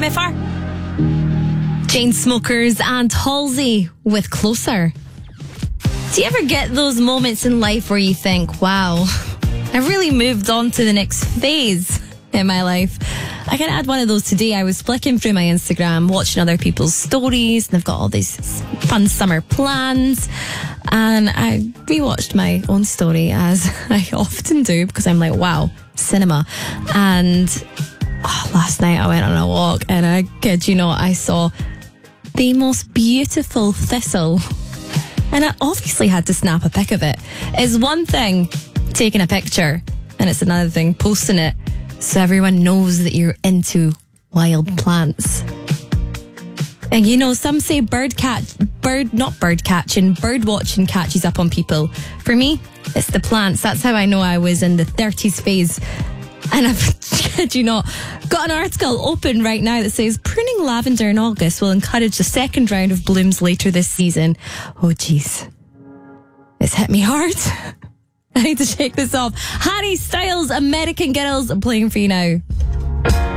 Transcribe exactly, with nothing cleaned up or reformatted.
by far. Chainsmokers and Halsey with Closer. Do you ever get those moments in life where you think, wow, I've really moved on to the next phase in my life? I can add one of those today. I was flicking through my Instagram, watching other people's stories, and they've got all these fun summer plans. And I rewatched my own story, as I often do, because I'm like, wow, cinema. And oh, last night I went on a walk, and I kid you not, I saw the most beautiful thistle. And I obviously had to snap a pic of it. It's one thing taking a picture, and it's another thing posting it so everyone knows that you're into wild plants. And you know, some say bird catch, bird, not bird catching, bird watching catches up on people. For me, it's the plants. That's how I know I was in the thirties phase. And I've, kid you not, got an article open right now that says pruning lavender in August will encourage the second round of blooms later this season. Oh, geez. It's hit me hard. I need to shake this off. Harry Styles, American Girls, I'm playing for you now.